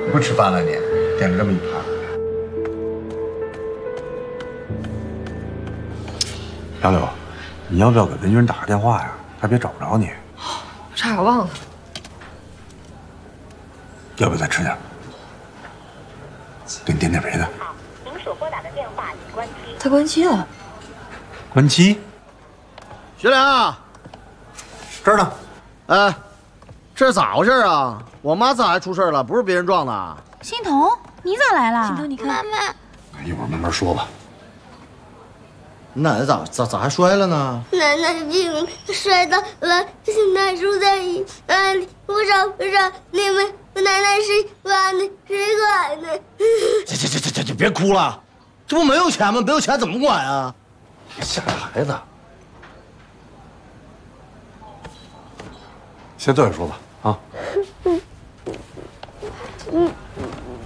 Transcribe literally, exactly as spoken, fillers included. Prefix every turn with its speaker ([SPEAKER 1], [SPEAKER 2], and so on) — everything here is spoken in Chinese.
[SPEAKER 1] 不吃饭了你？点了这么一盘。
[SPEAKER 2] 杨柳，你要不要给文军打个电话呀？他别找不着你。
[SPEAKER 3] 差点忘了。
[SPEAKER 2] 要不要再吃点？给你点点别的。
[SPEAKER 4] 您所拨打的电话已关机。
[SPEAKER 3] 他关机了。
[SPEAKER 2] 关机？
[SPEAKER 5] 学良，
[SPEAKER 2] 这儿呢。
[SPEAKER 5] 哎，这是咋回事啊？我妈咋还出事了？不是别人撞的。
[SPEAKER 6] 欣桐，你咋来了？
[SPEAKER 3] 欣桐，你看，
[SPEAKER 6] 妈妈，
[SPEAKER 2] 一会儿慢慢说吧。
[SPEAKER 5] 你奶奶咋咋咋还摔了呢？
[SPEAKER 7] 奶奶病摔倒了，现在住在医院里。不知道不知道你们奶奶谁管的？谁管的？
[SPEAKER 5] 这这这这这，你别哭了，这不没有钱吗？没有钱怎么管啊？
[SPEAKER 2] 吓着孩子。先坐下说吧，啊。